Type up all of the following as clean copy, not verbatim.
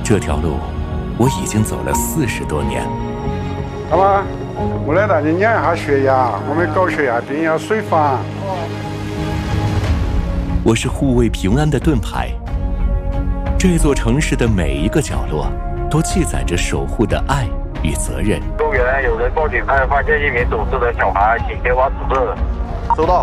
这条路我已经走了40多年。 那么我来带你量一下血压，我们高血压病要随访。 我是护卫平安的盾牌，这座城市的每一个角落都记载着守护的爱与责任。 公园有人报警，发现一名走失的小孩，请前往指示。 收到。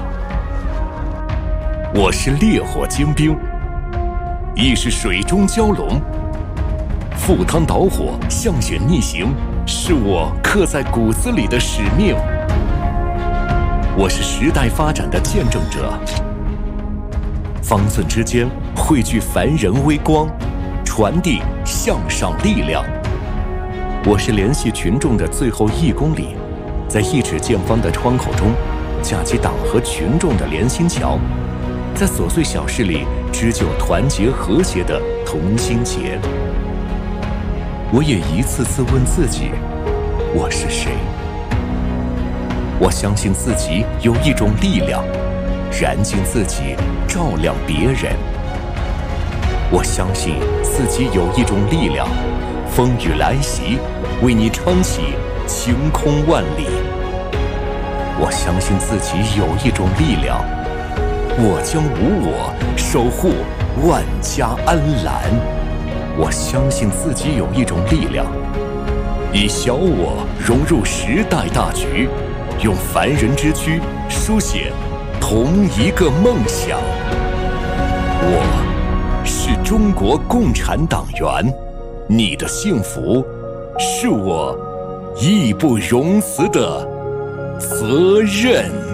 我是烈火精兵，亦是水中蛟龙。赴汤蹈火，向险逆行，是我刻在骨子里的使命。我是时代发展的见证者，方寸之间汇聚凡人微光，传递向上力量。我是联系群众的最后1公里，在1尺见方的窗口中架起党和群众的连心桥，在琐碎小事里织就团结和谐的同心结。我也一次次问自己，我是谁？我相信自己有一种力量，燃尽自己，照亮别人。我相信自己有一种力量，风雨来袭，为你撑起晴空万里。我相信自己有一种力量，我将无我，守护万家安澜。我相信自己有一种力量，以小我融入时代大局，用凡人之躯书写同一个梦想。我是中国共产党员，你的幸福是我义不容辞的责任。